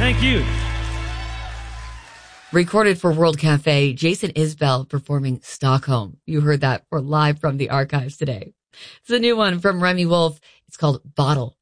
Thank you. Recorded for World Cafe, Jason Isbell performing Stockholm. You heard that live from the archives today. It's a new one from Remy Wolf. It's called Bottle.